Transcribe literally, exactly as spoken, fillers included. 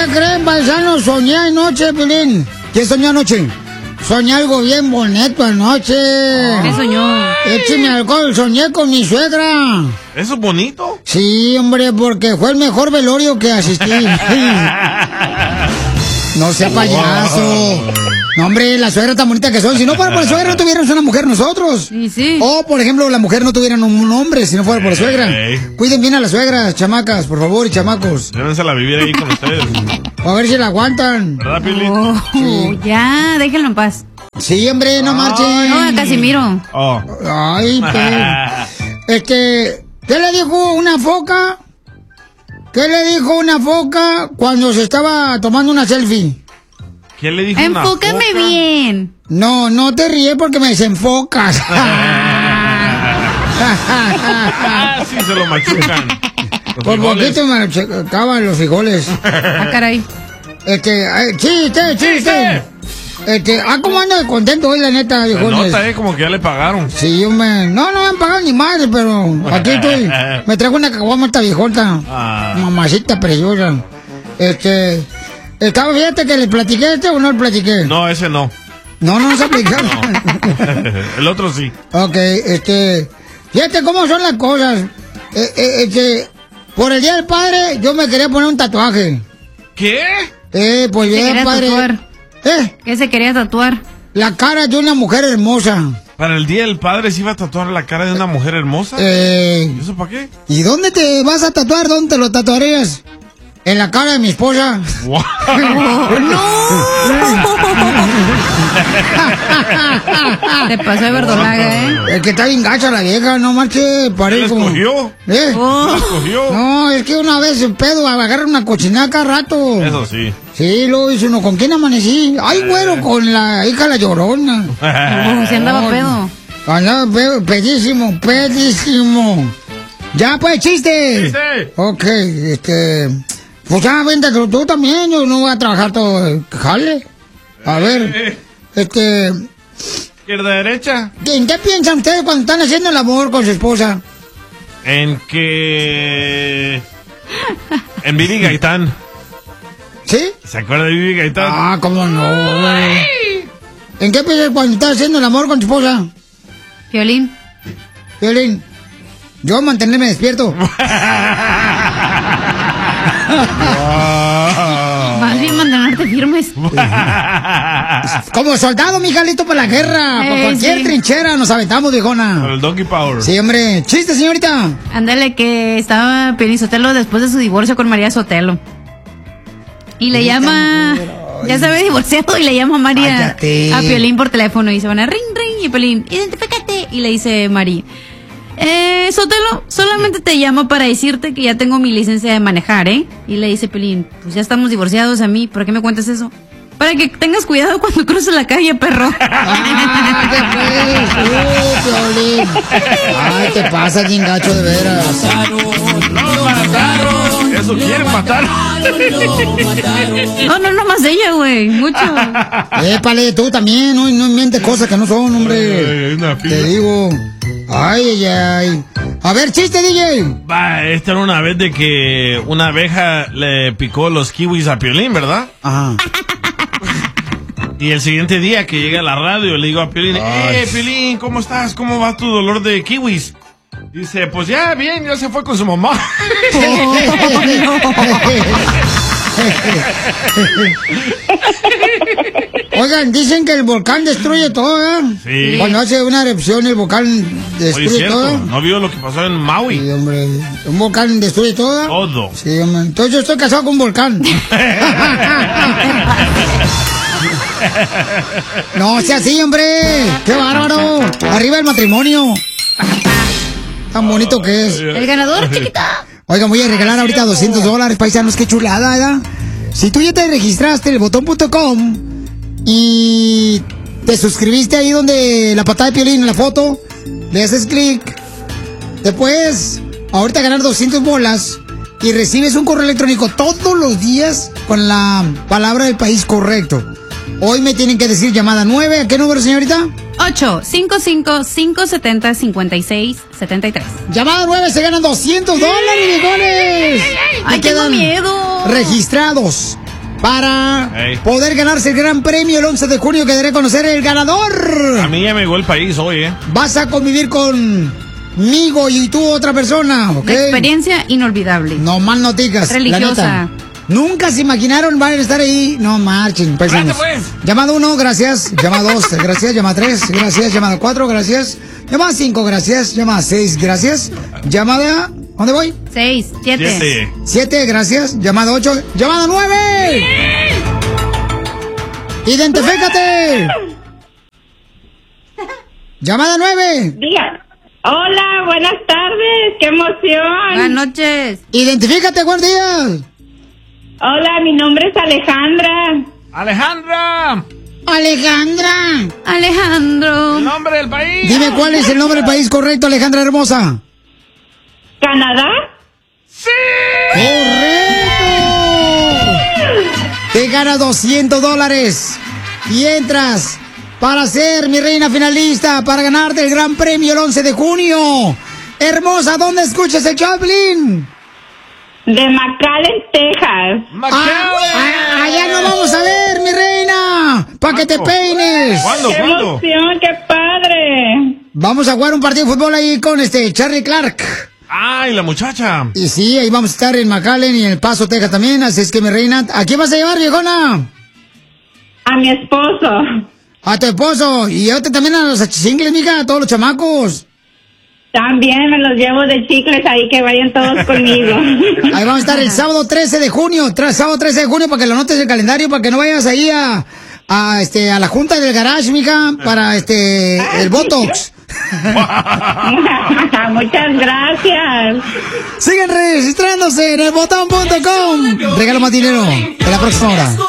creen, paisanos? Soñé anoche, Piolín. ¿Qué soñó anoche? Soñé algo bien bonito anoche. ¿Qué soñó? Écheme alcohol, soñé con mi suegra. ¿Eso es bonito? Sí, hombre, porque fue el mejor velorio que asistí. No sea payaso. No, hombre, la suegra tan bonita que son. Si no fuera por la suegra, no tuviéramos una mujer nosotros. Sí, sí. O, por ejemplo, la mujer no tuviera un hombre si no fuera por la suegra. Hey. Cuiden bien a las suegras, chamacas, por favor, y chamacos. Llévensela a vivir ahí con ustedes. A ver si la aguantan. ¿Verdad, Piolín? Oh, Sí. Ya, déjenlo en paz. Sí, hombre, no marchen. No, a Casimiro. Oh. Ay, pe... Este... ¿Qué le dijo una foca? ¿Qué le dijo una foca cuando se estaba tomando una selfie? ¿Qué le dijo una Enfócame foca? bien. No, no te ríes porque me desenfocas. Ah, sí, se lo machucan. Los Por frijoles. poquito me se acaban los frijoles. Ah, caray. Este, ay, chiste, chiste. Este, ah, ¿cómo anda de contento hoy, la neta, Se viejones? nota, eh, como que ya le pagaron. Sí, hombre. No, no me han pagado ni madre, pero aquí estoy. Me trajo una caguama esta viejota. Ah. Mamacita preciosa. Este, estaba, fíjate que le platiqué este o no le platiqué. No, ese no. No, no se aplicaron. El otro sí. Ok, este, fíjate cómo son las cosas. Eh, eh, este, por el Día del Padre, yo me quería poner un tatuaje. ¿Qué? Eh, pues Se Día del quería Padre. tatuar. Eh, ¿Qué se quería tatuar? la cara de una mujer hermosa. ¿Para el Día del Padre se iba a tatuar la cara de una mujer hermosa? Eh, ¿Y eso para qué? ¿y dónde te vas a tatuar? ¿Dónde te lo tatuarías? En la cara de mi esposa. Wow. Te pasó de verdolaga, ¿eh? Es que está bien gacha la vieja, no marche, ¿Él parece como... escogió? ¿Eh? Oh. ¿Él escogió? No, es que una vez el pedo agarra una cochinada cada rato. Eso sí. Sí, lo dice uno, ¿con quién amanecí? Ay, güero, con la hija de la Llorona. Oh, se andaba No, pedo. Andaba pedo, pedísimo, pedísimo. Ya, pues, chiste. ¡Chiste! Ok, este... Pues ya, vente tú, tú también, yo no voy a trabajar todo el jale. A ver, este... ¿Izquierda, derecha? ¿En qué piensan ustedes cuando están haciendo el amor con su esposa? En que... En Bibi Gaitán. ¿Sí? ¿Se acuerda de Bibi Gaitán? Ah, cómo no, güey. ¿En qué piensas cuando estás haciendo el amor con tu esposa? Violín. Violín, yo mantenerme despierto. Más bien mantenerte firmes. Como soldado, mi listo para la guerra. Eh, Por cualquier sí. trinchera nos aventamos, Con viejona. el Donkey Power. Sí, hombre. Chiste, señorita. Ándale, que estaba Piolín Sotelo después de su divorcio con María Sotelo. Y le llama... Ya se había divorciado y le llama a María Cállate. a Piolín por teléfono y se van a ring, ring. Y Piolín, identifícate. Y le dice María, eh, Sotelo, solamente te llamo para decirte que ya tengo mi licencia de manejar, ¿eh? Y le dice Piolín, pues ya estamos divorciados a mí, ¿por qué me cuentas eso? Para que tengas cuidado cuando cruces la calle, perro. Ah, ¿qué pues? Uh, Piolín. Ay, te pasa, bien gacho, de veras. ¡Lo mataron! Eso quieren matar. No, no, no más ella, güey, mucho. Épale, tú también, no, no mientes cosas que no son, hombre. Ay, una fila. Te digo. Ay, ay, ay. A ver, chiste, D J. Va, esta era una vez de que una abeja le picó los kiwis a Piolín, ¿verdad? Ajá. Y el siguiente día que llega a la radio le digo a Piolín, Ay. eh, Piolín, ¿cómo estás? ¿Cómo va tu dolor de kiwis? Dice, pues ya, bien, ya se fue con su mamá. Oigan, dicen que el volcán destruye todo, ¿eh? Sí. Cuando hace una erupción, el volcán Oye, destruye es cierto, todo. ¿no vio lo que pasó en Maui? Sí, hombre. Un volcán destruye todo. Todo. Sí, hombre. Entonces yo estoy casado con un volcán. No sea así, hombre. ¡Qué bárbaro! Arriba el matrimonio. Tan bonito que es. El ganador, chiquita. Oigan, voy a regalar ahorita doscientos dólares, paisanos. Qué chulada, ¿verdad? Si tú ya te registraste en el botón punto com y te suscribiste ahí donde la patada de Piolín en la foto, le haces clic, te puedes ahorita ganar doscientas bolas y recibes un correo electrónico todos los días con la palabra del país correcto. Hoy me tienen que decir llamada nueve. ¿A qué número, señorita? ocho cinco cinco, cinco siete cero, cinco seis siete tres. Llamada nueve, se ganan doscientos dólares, viejones. Ay, Me tengo quedan miedo. registrados para Ey. poder ganarse el gran premio el once de junio que daré a conocer el ganador. A mí ya me llegó el país hoy, ¿eh? Vas a convivir conmigo y tú otra persona, ¿ok? Una experiencia inolvidable. No más noticas. Religiosa. La neta. Nunca se imaginaron van a estar ahí. No marchen, paisanos. Pues. Llamada uno, gracias. Llamada dos, gracias. Llamada tres, gracias. Llamada cuatro, gracias. Llamada cinco, gracias. Llamada seis, gracias. Llamada... ¿Dónde voy? Seis, siete. Siete. Siete, gracias. Llamada ocho. Llamada nueve. ¡Identifícate! Llamada nueve. Diga. Hola, buenas tardes, qué emoción. Buenas noches. ¡Identifícate, buenos días! Hola, mi nombre es Alejandra. Alejandra, ¡Alejandra! Alejandro. el nombre del país. Dime cuál es el nombre del país correcto, Alejandra hermosa. ¿Canadá? ¡Sí! ¡Correcto! Te ganas doscientos dólares y entras para ser mi reina finalista, para ganarte el gran premio el once de junio. Hermosa, ¿dónde escuchas el Chaplin? De McAllen, Texas. Ah, ah, allá nos vamos a ver, mi reina, para que te ¿Cuándo? peines. ¿Cuándo? ¡Qué ¿Cuándo? emoción, qué padre! Vamos a jugar un partido de fútbol ahí con este Charlie Clark. Ay, la muchacha. Y sí, ahí vamos a estar en McAllen y en El Paso, Texas también. Así es que, mi reina, ¿a quién vas a llevar, viejona? A mi esposo. A tu esposo. Y llévate también a los achicingles, mija, a todos los chamacos. También me los llevo de chicles ahí, que vayan todos conmigo. Ahí vamos a estar el sábado trece de junio. Tras sábado trece de junio, para que lo anotes en el calendario, para que no vayas ahí a, a, este, a la junta del garage, mija, para este, el Botox. Muchas gracias. Sigan registrándose en el botón punto com. Regalo más dinero en la próxima hora.